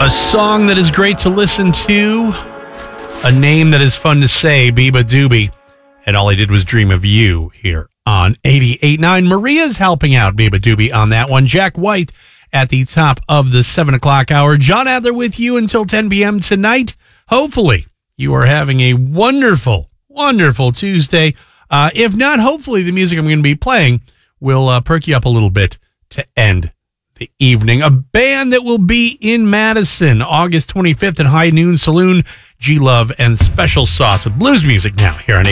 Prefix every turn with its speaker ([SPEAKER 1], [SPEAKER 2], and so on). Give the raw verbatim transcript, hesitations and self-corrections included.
[SPEAKER 1] A song that is great to listen to. A name that is fun to say, Biba Doobie. And all I did was dream of you here on eighty-eight point nine. Maria's helping out Biba Doobie on that one. Jack White at the top of the seven o'clock hour. John Adler with you until ten p.m. tonight. Hopefully, you are having a wonderful, wonderful Tuesday. Uh, if not, hopefully the music I'm going to be playing will uh, perk you up a little bit to end the evening. A band that will be in Madison August twenty-fifth at High Noon Saloon, G Love and Special Sauce with blues music now here on